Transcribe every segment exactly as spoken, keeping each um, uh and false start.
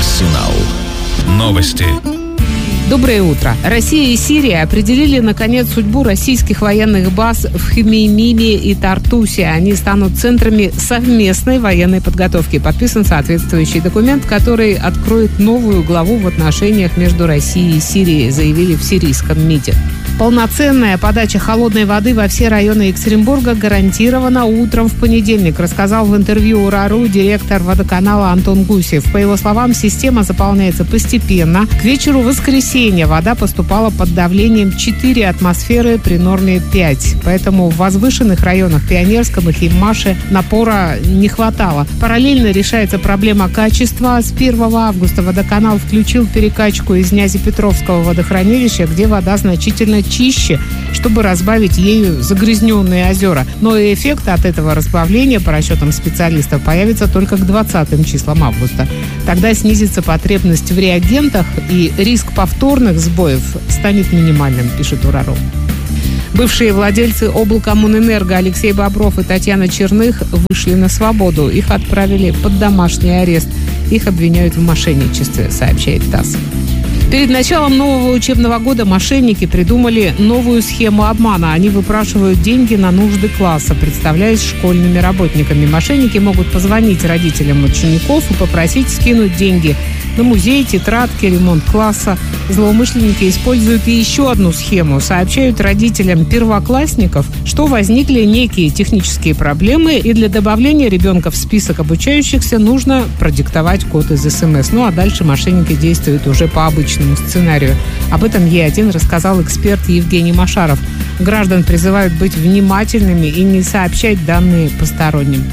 Арсенал. Новости. Доброе утро. Россия и Сирия определили, наконец, судьбу российских военных баз в Хмеймиме и Тартусе. Они станут центрами совместной военной подготовки. Подписан соответствующий документ, который откроет новую главу в отношениях между Россией и Сирией, заявили в сирийском МИДе. Полноценная подача холодной воды во все районы Екатеринбурга гарантирована утром в понедельник, рассказал в интервью УРАРУ директор водоканала Антон Гусев. По его словам, система заполняется постепенно. К вечеру воскресенья вода поступала под давлением четыре атмосферы при норме пять. Поэтому в возвышенных районах Пионерском и Химмаше напора не хватало. Параллельно решается проблема качества. С первого августа водоканал включил перекачку из Нязепетровского водохранилища, где вода значительно чище, чтобы разбавить ею загрязненные озера. Но и эффект от этого разбавления, по расчетам специалистов, появится только к двадцатым числам августа. Тогда снизится потребность в реагентах, и риск повторных сбоев станет минимальным, пишет УРАРУ. Бывшие владельцы облкоммунэнерго Алексей Бобров и Татьяна Черных вышли на свободу. Их отправили под домашний арест. Их обвиняют в мошенничестве, сообщает ТАСС. Перед началом нового учебного года мошенники придумали новую схему обмана. Они выпрашивают деньги на нужды класса, представляясь школьными работниками. Мошенники могут позвонить родителям учеников и попросить скинуть деньги на музей, тетрадки, ремонт класса. Злоумышленники используют и еще одну схему. Сообщают родителям первоклассников, что возникли некие технические проблемы, и для добавления ребенка в список обучающихся нужно продиктовать код из СМС. Ну а дальше мошенники действуют уже по обычному сценарию. Об этом Е один рассказал эксперт Евгений Машаров. Граждан призывают быть внимательными и не сообщать данные посторонним.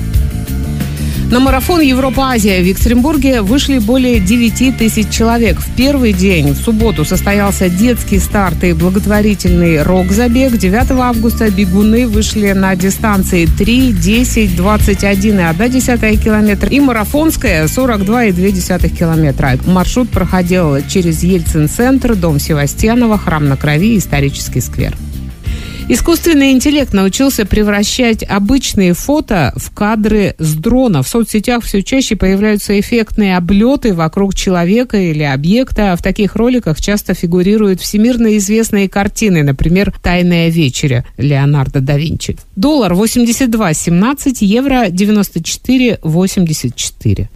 На марафон Европа-Азия в Екатеринбурге вышли более девяти тысяч человек. В первый день, в субботу, состоялся детский старт и благотворительный рок-забег. девятого августа бегуны вышли на дистанции три, десять, двадцать один и одна десятая километра и марафонская сорок два и две десятых километра. Маршрут проходил через Ельцин-центр, дом Севастьянова, Храм на Крови и исторический сквер. Искусственный интеллект научился превращать обычные фото в кадры с дрона. В соцсетях все чаще появляются эффектные облеты вокруг человека или объекта. В таких роликах часто фигурируют всемирно известные картины, например, «Тайная вечеря» Леонардо да Винчи. Доллар восемьдесят два семнадцать, евро девяносто четыре восемьдесят четыре.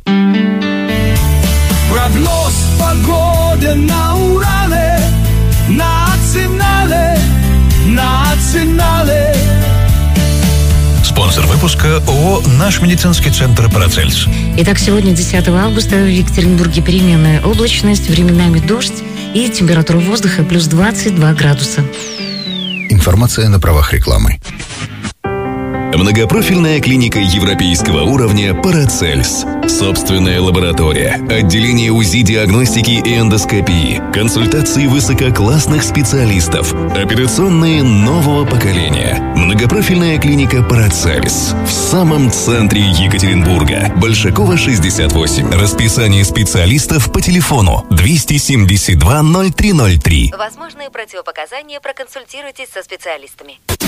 Прогноз погоды на Урале, на Арсенале. Национале. Спонсор выпуска ООО «Наш медицинский центр Парацельс». Итак, сегодня, десятого августа, в Екатеринбурге переменная облачность, временами дождь и температура воздуха плюс двадцать два градуса. Информация на правах рекламы. Многопрофильная клиника европейского уровня «Парацельс». Собственная лаборатория, отделение УЗИ-диагностики и эндоскопии, консультации высококлассных специалистов, операционные нового поколения. Многопрофильная клиника «Парацельс» в самом центре Екатеринбурга. Большакова, шестьдесят восемь. Расписание специалистов по телефону двести семьдесят два ноль три ноль три. Возможные противопоказания, проконсультируйтесь со специалистами.